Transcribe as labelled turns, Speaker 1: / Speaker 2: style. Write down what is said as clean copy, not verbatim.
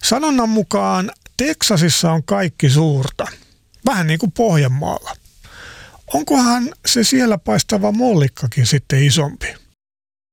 Speaker 1: Sanonnan mukaan Teksasissa on kaikki suurta, vähän niin kuin Pohjanmaalla. Onkohan se siellä paistava mollikkakin sitten isompi?